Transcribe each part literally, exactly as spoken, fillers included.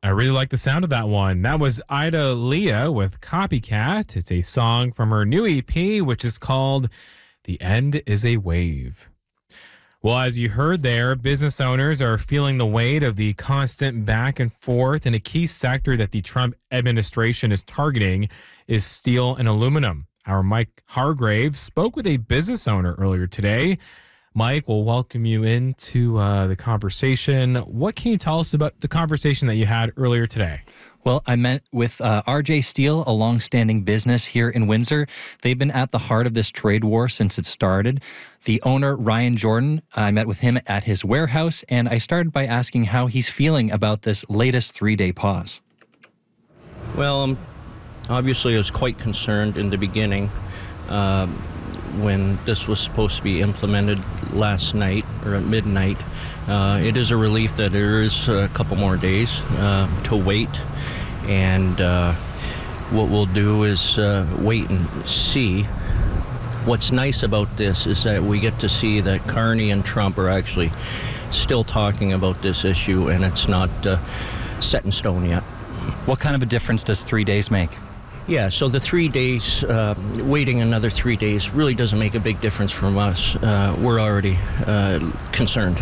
I really like the sound of that one. That was Ida Leah with Copycat. It's a song from her new E P, which is called The End is a Wave. Well, as you heard there, business owners are feeling the weight of the constant back and forth, and a key sector that the Trump administration is targeting is steel and aluminum. Our Mike Hargrave spoke with a business owner earlier today. Mike, we'll welcome you into uh, the conversation. What can you tell us about the conversation that you had earlier today? Well, I met with uh, R J Steel, a long-standing business here in Windsor. They've been at the heart of this trade war since it started. The owner, Ryan Jordan, I met with him at his warehouse, and I started by asking how he's feeling about this latest three-day pause. Well, um, obviously I was quite concerned in the beginning uh, when this was supposed to be implemented last night or at midnight. Uh, it is a relief that there is a couple more days uh, to wait, and uh, what we'll do is uh, wait and see. What's nice about this is that we get to see that Carney and Trump are actually still talking about this issue, and it's not uh, set in stone yet. What kind of a difference does three days make? Yeah, so the three days, uh, waiting another three days really doesn't make a big difference from us. Uh, we're already uh, concerned.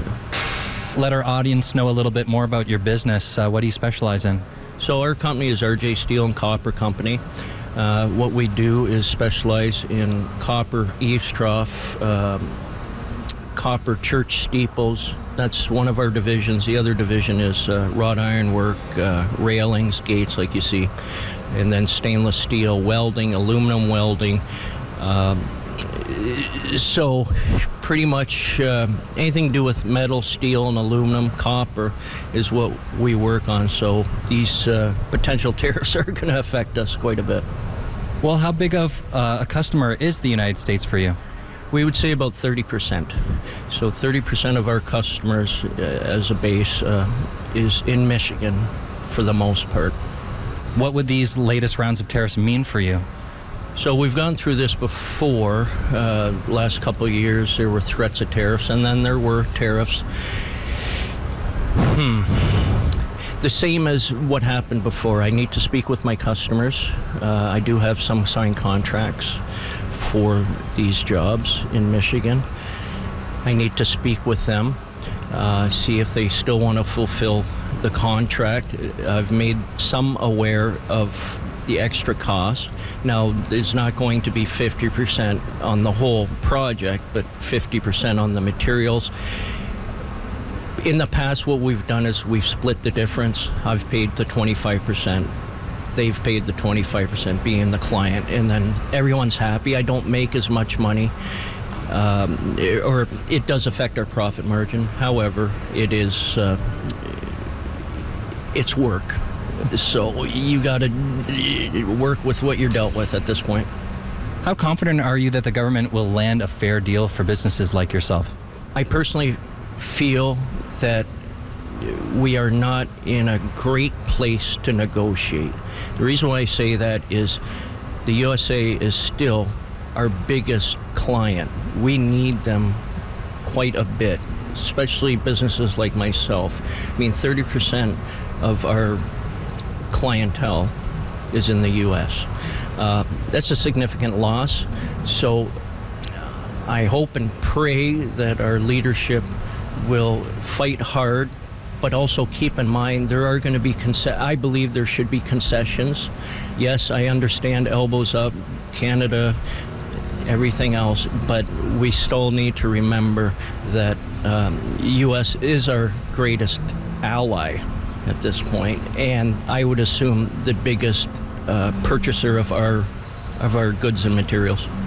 Let our audience know a little bit more about your business. Uh, what do you specialize in? So our company is R J Steel and Copper Company. Uh, what we do is specialize in copper eaves trough, um, copper church steeples. That's one of our divisions. The other division is uh, wrought iron work, uh, railings, gates like you see, and then stainless steel welding, aluminum welding. Um, so pretty much uh, anything to do with metal, steel, and aluminum, copper is what we work on. So these uh, potential tariffs are going to affect us quite a bit. Well, how big of uh, a customer is the United States for you? We would say about thirty percent. So thirty percent of our customers uh, as a base uh, is in Michigan for the most part. What would these latest rounds of tariffs mean for you? So we've gone through this before. Uh, last couple of years there were threats of tariffs, and then there were tariffs. Hmm. The same as what happened before. I need to speak with my customers. Uh, I do have some signed contracts for these jobs in Michigan. I need to speak with them, uh, see if they still want to fulfill the contract. I've made some aware of the extra cost. Now, there's not going to be fifty percent on the whole project, but fifty percent on the materials. In the past, what we've done is we've split the difference. I've paid the twenty-five percent. They've paid the twenty-five percent, being the client, and then everyone's happy. I don't make as much money, um, or it does affect our profit margin. However, it is uh, it's work. So you got to work with what you're dealt with at this point. How confident are you that the government will land a fair deal for businesses like yourself? I personally feel that we are not in a great place to negotiate. The reason why I say that is the U S A is still our biggest client. We need them quite a bit, especially businesses like myself. I mean, thirty percent of our clientele is in the U S. Uh, that's a significant loss. So I hope and pray that our leadership will fight hard, but also keep in mind there are going to be conce- I believe there should be concessions. Yes, I understand elbows up, Canada, everything else, but we still need to remember that um, U S is our greatest ally at this point, and I would assume the biggest uh, purchaser of our of our goods and materials.